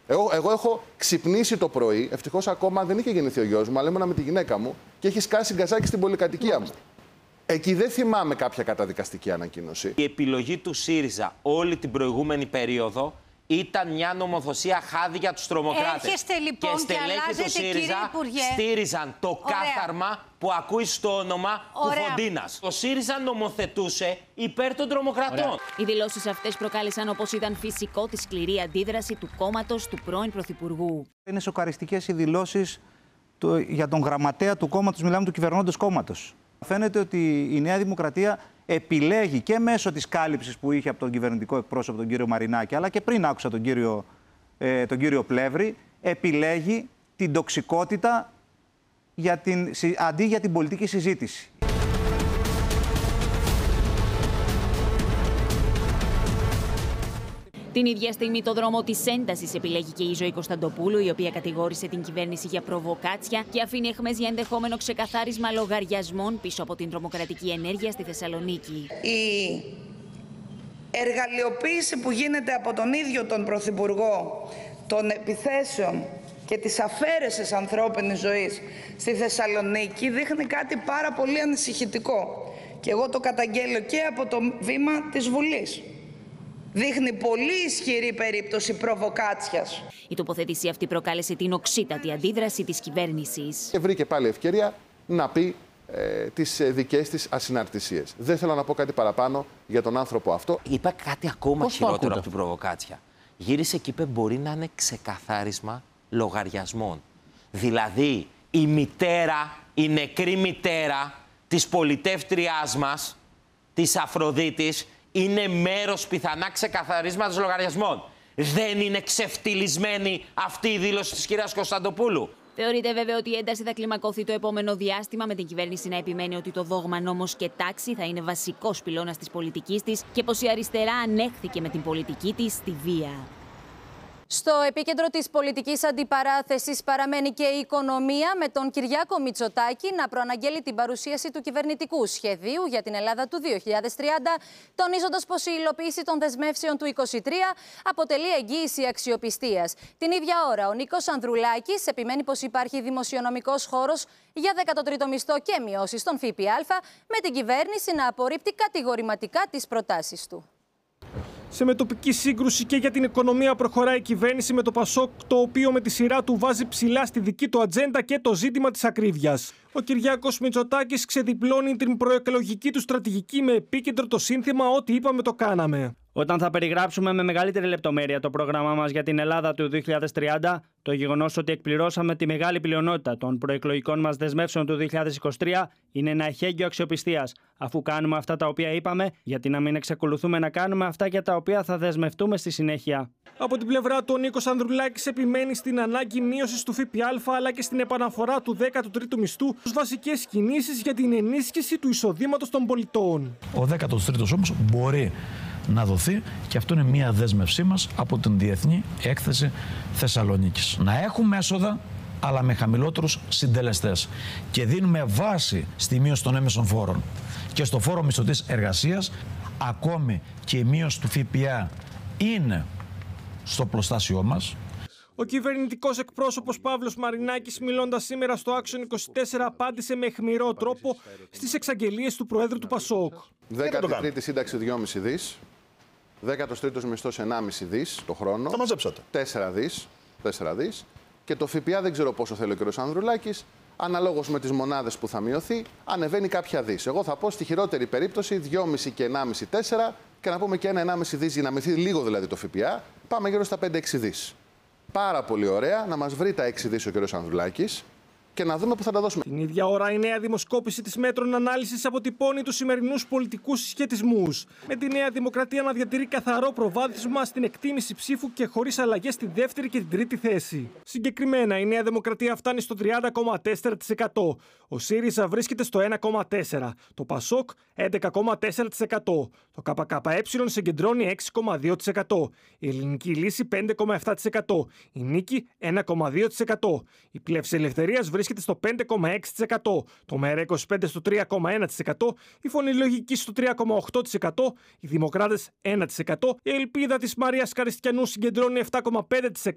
Εγώ έχω ξυπνήσει το πρωί, ευτυχώς ακόμα δεν είχε γεννηθεί ο γιος μου, αλλά ήμουνα με τη γυναίκα μου και έχει σκάσει γκαζάκι στην πολυκατοικία μου. Εκεί δεν θυμάμαι κάποια καταδικαστική ανακοίνωση. Η επιλογή του ΣΥΡΙΖΑ όλη την προηγούμενη περίοδο ήταν μια νομοθεσία χάδι για τους τρομοκράτες. Έρχεστε λοιπόν και στελέχοι του ΣΥΡΙΖΑ στήριζαν το κάθαρμα που ακούει στο όνομα Κουφοντίνας. Ο ΣΥΡΙΖΑ νομοθετούσε υπέρ των τρομοκρατών. Οι δηλώσεις αυτές προκάλεσαν, όπως ήταν φυσικό, τη σκληρή αντίδραση του κόμματος του πρώην Πρωθυπουργού. Είναι σοκαριστικές οι δηλώσεις για τον γραμματέα του κόμματος, μιλάμε του κυβερνώντος κόμματος. Φαίνεται ότι η Νέα Δημοκρατία επιλέγει και μέσω της κάλυψης που είχε από τον κυβερνητικό εκπρόσωπο, τον κύριο Μαρινάκη, αλλά και πριν άκουσα τον κύριο Πλεύρη, επιλέγει την τοξικότητα αντί για την πολιτική συζήτηση. Την ίδια στιγμή, το δρόμο της έντασης επιλέγει και η Ζωή Κωνσταντοπούλου, η οποία κατηγόρησε την κυβέρνηση για προβοκάτσια και αφήνει αιχμές για ενδεχόμενο ξεκαθάρισμα λογαριασμών πίσω από την τρομοκρατική ενέργεια στη Θεσσαλονίκη. Η εργαλειοποίηση που γίνεται από τον ίδιο τον Πρωθυπουργό των επιθέσεων και της αφαίρεσης ανθρώπινης ζωής στη Θεσσαλονίκη δείχνει κάτι πάρα πολύ ανησυχητικό. Και εγώ το καταγγέλλω και από το βήμα της Βουλής. Δείχνει πολύ ισχυρή περίπτωση προβοκάτσιας. Η τοποθέτηση αυτή προκάλεσε την οξύτατη αντίδραση της κυβέρνησης. Και βρήκε πάλι ευκαιρία να πει τις δικές της ασυναρτησίες. Δεν θέλω να πω κάτι παραπάνω για τον άνθρωπο αυτό. Είπα κάτι ακόμα χειρότερο από την προβοκάτσια. Γύρισε και είπε μπορεί να είναι ξεκαθάρισμα λογαριασμών. Δηλαδή η μητέρα, η νεκρή μητέρα της πολιτεύτριάς μας, της Αφροδίτης, είναι μέρος πιθανά ξεκαθαρίσματος λογαριασμών. Δεν είναι ξεφτυλισμένη αυτή η δήλωση της κυρίας Κωνσταντοπούλου. Θεωρείται βέβαια ότι η ένταση θα κλιμακωθεί το επόμενο διάστημα, με την κυβέρνηση να επιμένει ότι το δόγμα νόμος και τάξη θα είναι βασικός πυλώνας της πολιτικής της και πως η αριστερά ανέχθηκε με την πολιτική της τη βία. Στο επίκεντρο της πολιτικής αντιπαράθεσης παραμένει και η οικονομία, με τον Κυριάκο Μητσοτάκη να προαναγγέλει την παρουσίαση του κυβερνητικού σχεδίου για την Ελλάδα του 2030, τονίζοντας πως η υλοποίηση των δεσμεύσεων του 2023 αποτελεί εγγύηση αξιοπιστίας. Την ίδια ώρα, ο Νίκος Ανδρουλάκης επιμένει πως υπάρχει δημοσιονομικός χώρος για 13ο μισθό και μειώσεις στον ΦΠΑ, με την κυβέρνηση να απορρίπτει κατηγορηματικά τις προτάσεις του. Σε μετοπική σύγκρουση και για την οικονομία προχωράει η κυβέρνηση με το Πασόκ, το οποίο με τη σειρά του βάζει ψηλά στη δική του ατζέντα και το ζήτημα της ακρίβειας. Ο Κυριάκος Μητσοτάκης ξεδιπλώνει την προεκλογική του στρατηγική με επίκεντρο το σύνθημα «Ό,τι είπαμε το κάναμε». Όταν θα περιγράψουμε με μεγαλύτερη λεπτομέρεια το πρόγραμμά μας για την Ελλάδα του 2030, το γεγονός ότι εκπληρώσαμε τη μεγάλη πλειονότητα των προεκλογικών μας δεσμεύσεων του 2023 είναι ένα εχέγγυο αξιοπιστίας. Αφού κάνουμε αυτά τα οποία είπαμε, γιατί να μην εξακολουθούμε να κάνουμε αυτά για τα οποία θα δεσμευτούμε στη συνέχεια. Από την πλευρά του, ο Νίκος Ανδρουλάκης επιμένει στην ανάγκη μείωσης του ΦΠΑ αλλά και στην επαναφορά του 13ου μισθού ως βασικές κινήσεις για την ενίσχυση του εισοδήματος των πολιτών. Ο 13ος όμως μπορεί να δοθεί και αυτό είναι μία δέσμευσή μας από την Διεθνή Έκθεση Θεσσαλονίκης. Να έχουμε έσοδα αλλά με χαμηλότερους συντελεστές και δίνουμε βάση στη μείωση των έμεσων φόρων και στο φόρο μισθωτής εργασίας. Ακόμη και η μείωση του ΦΠΑ είναι στο πλωστάσιό μας. Ο κυβερνητικός εκπρόσωπος Παύλος Μαρινάκης, μιλώντας σήμερα στο Action 24, απάντησε με αιχμηρό τρόπο στις εξαγγελίες του Προέδρου του Πασόκ. 13η σύνταξη 2,5 δις, 13ος μισθός 1,5 δις το χρόνο. Τα μαζέψατε. 4 δις. Και το ΦΠΑ δεν ξέρω πόσο θέλει ο κ. Ανδρουλάκης. Αναλόγως με τις μονάδες που θα μειωθεί, ανεβαίνει κάποια δις. Εγώ θα πω στη χειρότερη περίπτωση 2,5 και 1,5, 4 και να πούμε και 1,5 δις για να μειωθεί λίγο δηλαδή το ΦΠΑ. Πάμε γύρω στα 5-6 δις. Πάρα πολύ ωραία να μας βρει τα 6 δις ο κ. Ανδρουλάκης και να δούμε που θα τα δώσουμε. Την ίδια ώρα, η νέα δημοσκόπηση της Μέτρων Ανάλυσης αποτυπώνει τους σημερινούς πολιτικούς συσχετισμούς. Με τη Νέα Δημοκρατία να διατηρεί καθαρό προβάδισμα στην εκτίμηση ψήφου και χωρίς αλλαγές στη δεύτερη και την τρίτη θέση. Συγκεκριμένα, η Νέα Δημοκρατία φτάνει στο 30,4%. Ο ΣΥΡΙΖΑ βρίσκεται στο 1,4%. Το ΠΑΣΟΚ 11,4%. Το ΚΚΕ συγκεντρώνει 6,2%. Η Ελληνική Λύση 5,7%. Η Νίκη 1,2%. Η Πλεύση Ελευθερίας βρίσκεται στο 5,6%. Το ΜΕΡΑ25 στο 3,1%. Η Φωνή Λογικής στο 3,8%. Οι Δημοκράτες 1%. Η Ελπίδα της Μαρίας Καριστιανού συγκεντρώνει 7,5%.